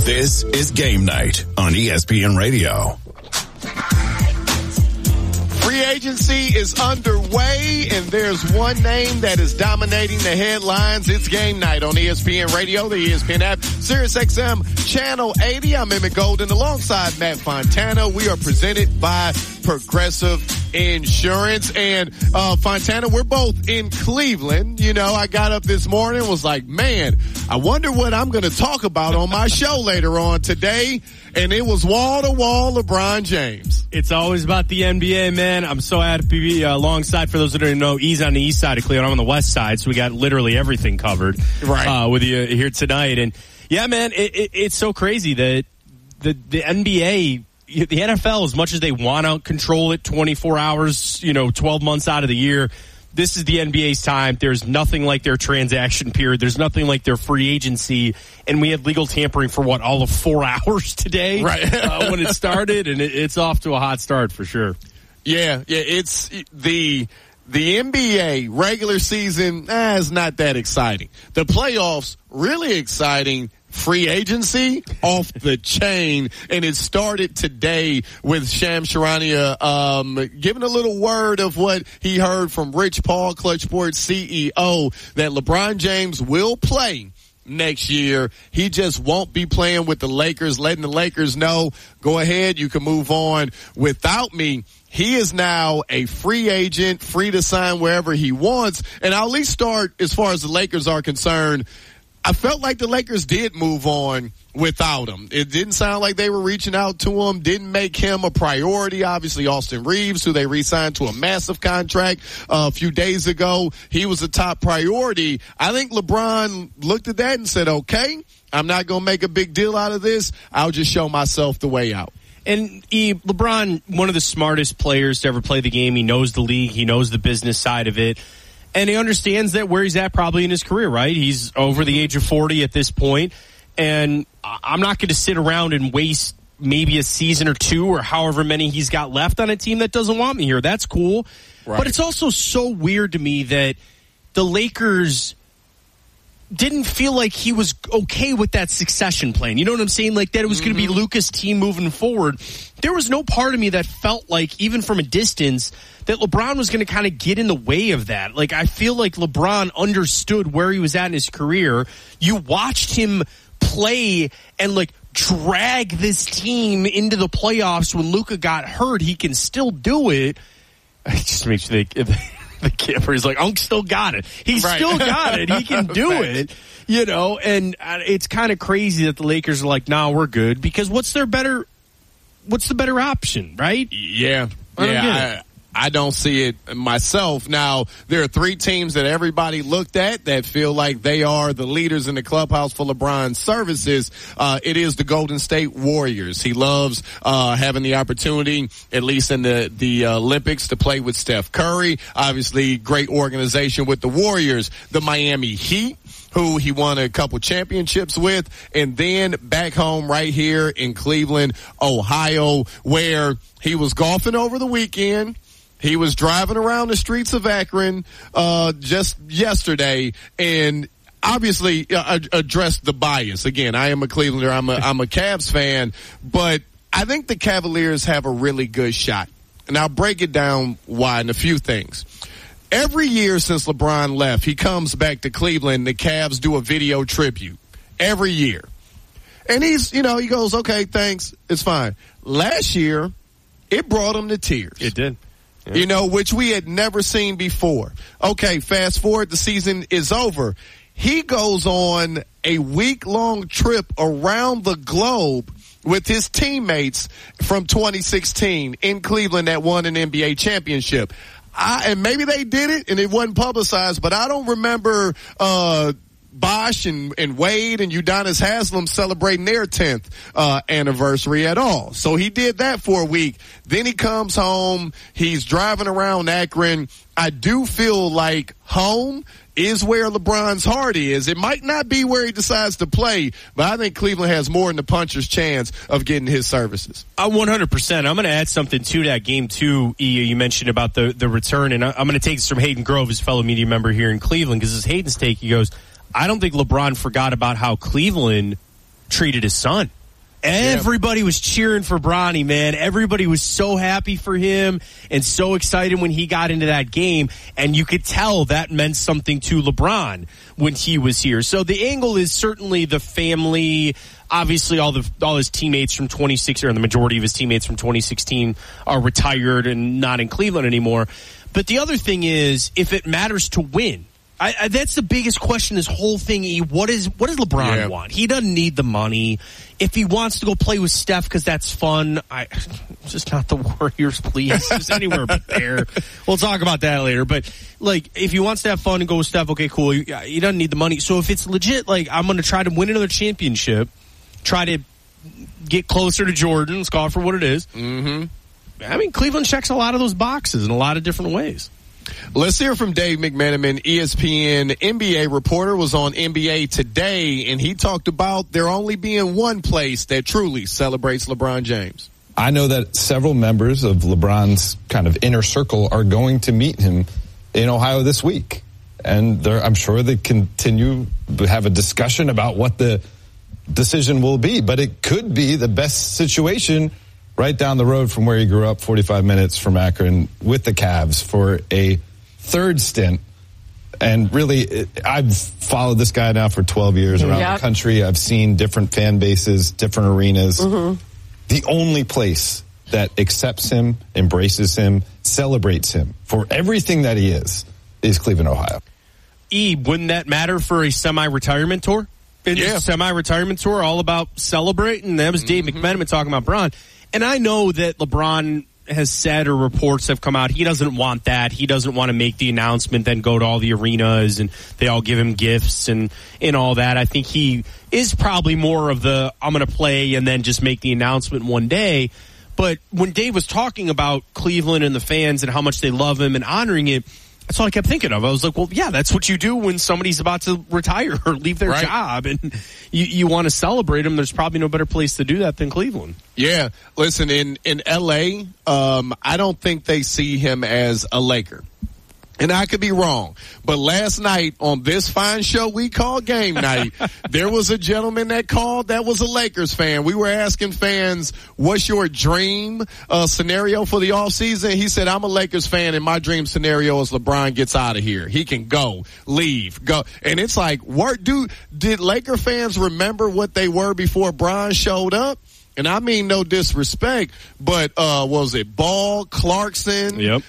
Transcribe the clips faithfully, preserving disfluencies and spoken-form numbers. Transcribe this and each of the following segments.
This is Game Night on E S P N Radio. Free agency is underway, and there's one name that is dominating the headlines. It's Game Night on E S P N Radio, the E S P N app, Sirius X M Channel eighty. I'm Emmett Golden alongside Matt Fontana. We are presented by Progressive Insurance. And uh Fontana, we're both in Cleveland. You know, I got up this morning and was like, man, I wonder what I'm going to talk about on my show later on today. And it was wall-to-wall LeBron James. It's always about the N B A, man. I'm so happy to be uh, alongside. For those that don't know, he's on the east side of Cleveland. I'm on the west side, so we got literally everything covered right. uh, with you here tonight. And, yeah, man, it, it, it's so crazy that the, the N B A, the N F L, as much as they want to control it twenty-four hours, you know, twelve months out of the year, this is the N B A's time. There's nothing like their transaction period. There's nothing like their free agency. And we had legal tampering for, what, all of four hours today right. uh, when it started. And it, it's off to a hot start for sure. Yeah, yeah, it's the the N B A regular season eh, is not that exciting. The playoffs, really exciting. Free agency off the chain, and it started today with Shams Charania um, giving a little word of what he heard from Rich Paul, Clutch Sports C E O, that LeBron James will play next year. He just won't be playing with the Lakers, letting the Lakers know, go ahead, you can move on without me. He is now a free agent, free to sign wherever he wants, and I'll at least start as far as the Lakers are concerned. I felt like the Lakers did move on without him. It didn't sound like they were reaching out to him, didn't make him a priority. Obviously, Austin Reeves, who they re-signed to a massive contract uh, a few days ago, he was a top priority. I think LeBron looked at that and said, okay, I'm not going to make a big deal out of this. I'll just show myself the way out. And he, LeBron, one of the smartest players to ever play the game. He knows the league. He knows the business side of it. And he understands that where he's at probably in his career, right? He's over the age of forty at this point, and I'm not going to sit around and waste maybe a season or two or however many he's got left on a team that doesn't want me here. That's cool. Right. But it's also so weird to me that the Lakers didn't feel like he was okay with that succession plan. You know what I'm saying? Like that it was mm-hmm. going to be Luka's team moving forward. There was no part of me that felt like, even from a distance, that LeBron was going to kind of get in the way of that. Like, I feel like LeBron understood where he was at in his career. You watched him play and, like, drag this team into the playoffs when Luka got hurt. He can still do it. It just makes me think... The camper is like, Unk still got it. He's right. still got it. He can do it, you know, and it's kind of crazy that the Lakers are like, nah, we're good, because what's their better, what's the better option, right? Yeah. I yeah. I, I don't see it myself. Now, there are three teams that everybody looked at that feel like they are the leaders in the clubhouse for LeBron's services. Uh, it is the Golden State Warriors. He loves uh, having the opportunity, at least in the, the uh, Olympics, to play with Steph Curry. Obviously, great organization with the Warriors. The Miami Heat, who he won a couple championships with, and then back home right here in Cleveland, Ohio, where he was golfing over the weekend. He was driving around the streets of Akron uh just yesterday, and obviously uh, addressed the bias. Again, I am a Clevelander. I'm a I'm a Cavs fan, but I think the Cavaliers have a really good shot. And I'll break it down why in a few things. Every year since LeBron left, he comes back to Cleveland. The Cavs do a video tribute every year. And he's, you know, he goes, okay, thanks. It's fine. Last year, it brought him to tears. It did. Yeah. You know, which we had never seen before. Okay, fast forward, the season is over. He goes on a week-long trip around the globe with his teammates from twenty sixteen in Cleveland that won an N B A championship. I, and maybe they did it and it wasn't publicized, but I don't remember uh Bosh and, and Wade and Udonis Haslem celebrating their tenth uh anniversary at all. So he did that for a week. Then he comes home. He's driving around Akron. I do feel like home is where LeBron's heart is. It might not be where he decides to play, but I think Cleveland has more than the puncher's chance of getting his services. Uh, one hundred percent. I'm going to add something to that game, too, E. You mentioned about the, the return, and I'm going to take this from Hayden Grove, his fellow media member here in Cleveland, because this is Hayden's take. He goes, I don't think LeBron forgot about how Cleveland treated his son. Everybody yep. was cheering for Bronny, man. Everybody was so happy for him and so excited when he got into that game. And you could tell that meant something to LeBron when he was here. So the angle is certainly the family. Obviously, all the all his teammates from twenty sixteen, or the majority of his teammates from twenty sixteen, are retired and not in Cleveland anymore. But the other thing is, if it matters to win, I, I, that's the biggest question. This whole thing, E, what is what does LeBron yeah. want? He doesn't need the money. If he wants to go play with Steph because that's fun, I just not the Warriors, please. Just anywhere but there. We'll talk about that later. But like, if he wants to have fun and go with Steph, okay, cool. He, he doesn't need the money. So if it's legit, like I'm going to try to win another championship, try to get closer to Jordan. Let's call it for what it is. Mm-hmm. I mean, Cleveland checks a lot of those boxes in a lot of different ways. Let's hear from Dave McMenamin, E S P N N B A reporter, was on N B A Today, and he talked about there only being one place that truly celebrates LeBron James. I know that several members of LeBron's kind of inner circle are going to meet him in Ohio this week. And I'm sure they continue to have a discussion about what the decision will be. But it could be the best situation right down the road from where he grew up, forty-five minutes from Akron, with the Cavs for a third stint. And really, I've followed this guy now for twelve years around yep. the country. I've seen different fan bases, different arenas. Mm-hmm. The only place that accepts him, embraces him, celebrates him for everything that he is, is Cleveland, Ohio. E, wouldn't that matter for a semi-retirement tour? In yeah. this semi-retirement tour, all about celebrating. That was Dave mm-hmm. McMenamin talking about Bron. And I know that LeBron has said, or reports have come out, he doesn't want that. He doesn't want to make the announcement, then go to all the arenas and they all give him gifts and, and all that. I think he is probably more of the, I'm going to play and then just make the announcement one day. But when Dave was talking about Cleveland and the fans and how much they love him and honoring it, that's all I kept thinking of. I was like, well, yeah, that's what you do when somebody's about to retire or leave their right. job, and you, you want to celebrate them. There's probably no better place to do that than Cleveland. Yeah. Listen, in, in L A, um, I don't think they see him as a Laker. And I could be wrong, but last night on this fine show we call Game Night, there was a gentleman that called that was a Lakers fan. We were asking fans, what's your dream uh, scenario for the offseason? He said, I'm a Lakers fan, and my dream scenario is LeBron gets out of here. He can go, leave, go. And it's like, what do, did Laker fans remember what they were before Bron showed up? And I mean no disrespect, but uh, what was it, Ball, Clarkson, yep.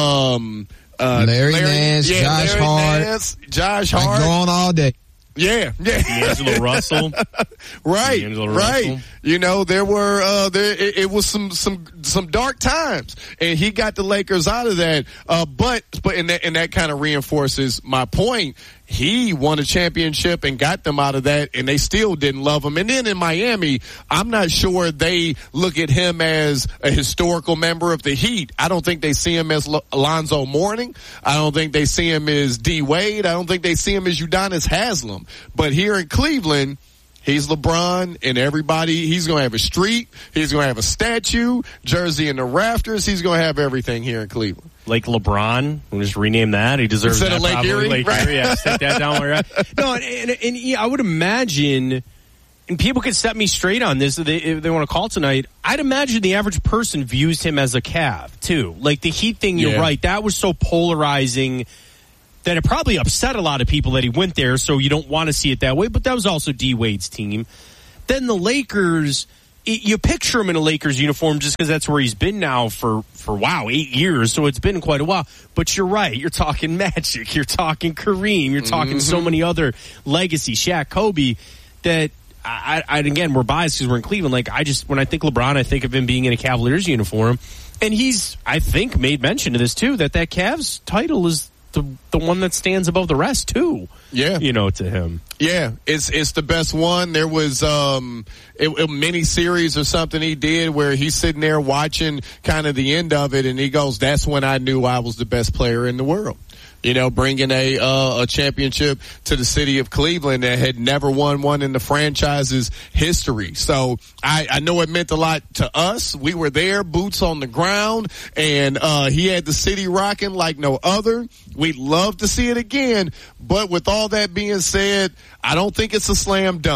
um, Uh, Larry, Larry Nance, yeah, Josh Larry Hart. Nance, Josh Hart. I go on all day. Yeah, yeah. D'Angelo Russell. right, D'Angelo right. Russell. You know, there were, uh, there, it, it was some, some, some dark times, and he got the Lakers out of that. Uh, but, but, and that, and that kind of reinforces my point. He won a championship and got them out of that, and they still didn't love him. And then in Miami, I'm not sure they look at him as a historical member of the Heat. I don't think they see him as L- Alonzo Mourning. I don't think they see him as D. Wade. I don't think they see him as Udonis Haslem. But here in Cleveland, he's LeBron, and everybody, he's going to have a street. He's going to have a statue, jersey in the rafters. He's going to have everything here in Cleveland. Lake LeBron, we'll just rename that. He deserves Instead that. Of Lake probably. Erie, Lake right? Erie, yeah, stick that down where you're at. No, and, and, and yeah, I would imagine, and people could set me straight on this if they, if they want to call tonight, I'd imagine the average person views him as a Cav, too. Like the Heat thing, you're yeah. right, that was so polarizing that it probably upset a lot of people that he went there, so you don't want to see it that way, but that was also D. Wade's team. Then the Lakers, you picture him in a Lakers uniform just because that's where he's been now for, for, wow, eight years. So it's been quite a while. But you're right. You're talking Magic. You're talking Kareem. You're talking mm-hmm. so many other legacy, Shaq, Kobe, that, I, I again, we're biased because we're in Cleveland. Like, I just, when I think LeBron, I think of him being in a Cavaliers uniform. And he's, I think, made mention of this, too, that that Cavs title is the the one that stands above the rest, too. Yeah. You know, to him. Yeah, it's it's the best one. There was um, a, a mini series or something he did where he's sitting there watching kind of the end of it, and he goes, "That's when I knew I was the best player in the world." You know, bringing a uh, a championship to the city of Cleveland that had never won one in the franchise's history. So I, I know it meant a lot to us. We were there, boots on the ground, and uh, he had the city rocking like no other. We'd love to see it again, but with all that being said, I don't think it's a slam dunk.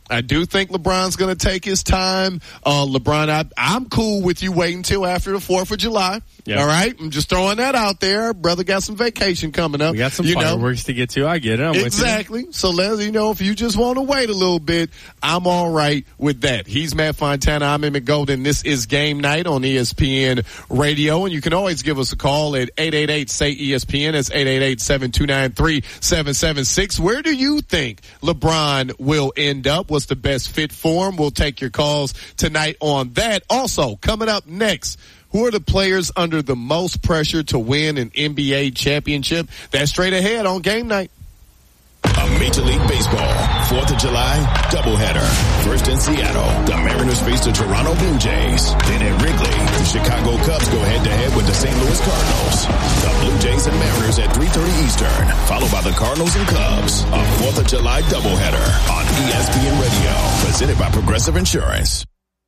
I do think LeBron's going to take his time. Uh, LeBron, I, I'm cool with you waiting until after the fourth of July. Yep. All right? I'm just throwing that out there. Brother got some vacation coming up. We got some you fireworks know. to get to. I get it. I'm exactly. With you. So, let's, you know, if you just want to wait a little bit, I'm all right with that. He's Matt Fontana. I'm Emmett Golden. This is Game Night on E S P N Radio. And you can always give us a call at eight eight eight, S A Y, E S P N. That's eight eight eight, seven two nine, three seven seven six. Where do you think LeBron will end up? What's the best fit for him? We'll take your calls tonight on that. Also, coming up next, who are the players under the most pressure to win an N B A championship? That's straight ahead on Game Night. A Major League Baseball fourth of July doubleheader. First in Seattle, the Mariners face the Toronto Blue Jays. Then at Wrigley, the Chicago Cubs go head-to-head with the Saint Louis Cardinals. The Blue Jays and Mariners at three thirty Eastern, followed by the Cardinals and Cubs. A fourth of July doubleheader on E S P N Radio, presented by Progressive Insurance.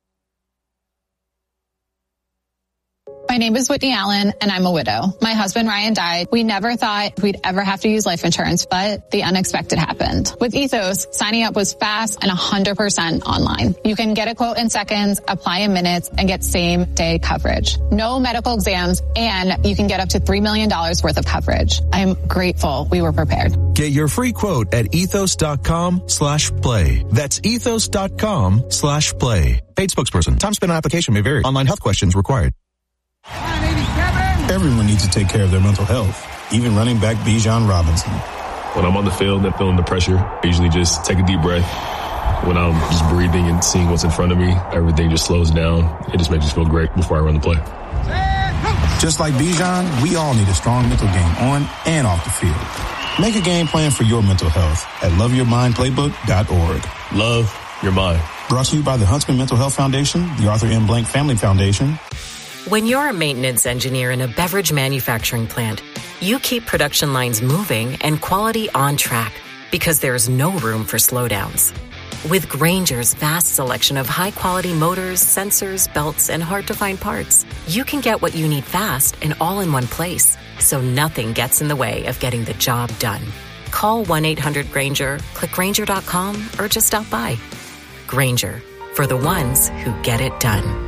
My name is Whitney Allen, and I'm a widow. My husband, Ryan, died. We never thought we'd ever have to use life insurance, but the unexpected happened. With Ethos, signing up was fast and one hundred percent online. You can get a quote in seconds, apply in minutes, and get same-day coverage. No medical exams, and you can get up to three million dollars worth of coverage. I'm grateful we were prepared. Get your free quote at ethos.com slash play. That's ethos.com slash play. Paid spokesperson. Time spent on application may vary. Online health questions required. Everyone needs to take care of their mental health, even running back Bijan Robinson. When I'm on the field and feeling the pressure, I usually just take a deep breath. When I'm just breathing and seeing what's in front of me, everything just slows down. It just makes me feel great before I run the play. Just like Bijan, we all need a strong mental game on and off the field. Make a game plan for your mental health at love your mind playbook dot org. Love your mind. Brought to you by the Huntsman Mental Health Foundation, the Arthur M. Blank Family Foundation. When you're a maintenance engineer in a beverage manufacturing plant, you keep production lines moving and quality on track because there's no room for slowdowns. With Grainger's vast selection of high-quality motors, sensors, belts, and hard-to-find parts, you can get what you need fast and all in one place, so nothing gets in the way of getting the job done. Call one eight hundred Grainger, click Grainger dot com, or just stop by. Grainger, for the ones who get it done.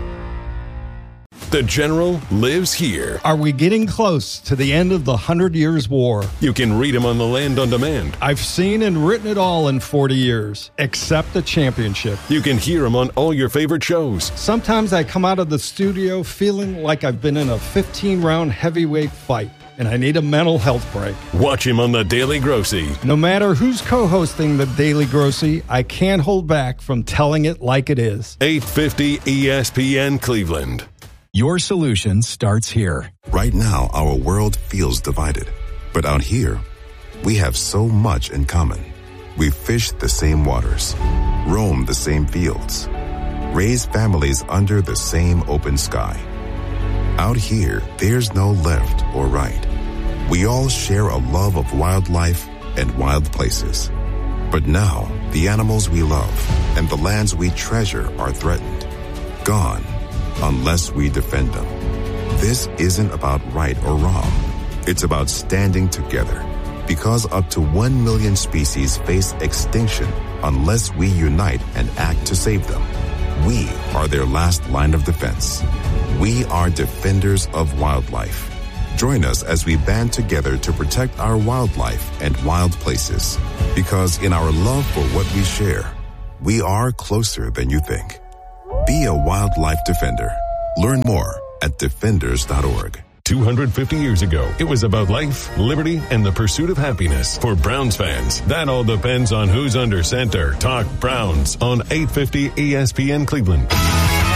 The General lives here. Are we getting close to the end of the Hundred Years' War? You can read him on the Land on Demand. I've seen and written it all in forty years, except the championship. You can hear him on all your favorite shows. Sometimes I come out of the studio feeling like I've been in a fifteen-round heavyweight fight, and I need a mental health break. Watch him on The Daily Grossy. No matter who's co-hosting The Daily Grossy, I can't hold back from telling it like it is. eight fifty E S P N Cleveland. Your solution starts here. Right now, our world feels divided. But out here, we have so much in common. We fish the same waters, roam the same fields, raise families under the same open sky. Out here, there's no left or right. We all share a love of wildlife and wild places. But now, the animals we love and the lands we treasure are threatened, gone, unless we defend them. This isn't about right or wrong. It's about standing together, because up to one million species face extinction unless we unite and act to save them. We are their last line of defense. We are defenders of wildlife. Join us as we band together to protect our wildlife and wild places, because in our love for what we share, we are closer than you think. Be a wildlife defender. Learn more at defenders dot org. two hundred fifty years ago, it was about life, liberty, and the pursuit of happiness. For Browns fans, that all depends on who's under center. Talk Browns on eight fifty E S P N Cleveland.